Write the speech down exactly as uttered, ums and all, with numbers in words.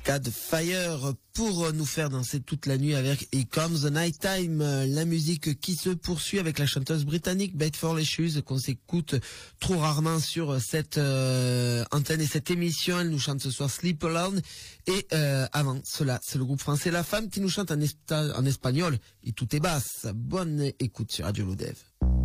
Arcade Fire pour nous faire danser toute la nuit avec Here Comes the Night Time, la musique qui se poursuit avec la chanteuse britannique Beth For Shoes qu'on s'écoute trop rarement sur cette euh, antenne et cette émission. Elle nous chante ce soir Sleep Alone et euh, avant cela c'est le groupe français La Femme qui nous chante en, esta- en espagnol et tout est basse. Bonne écoute sur Radio Lodev.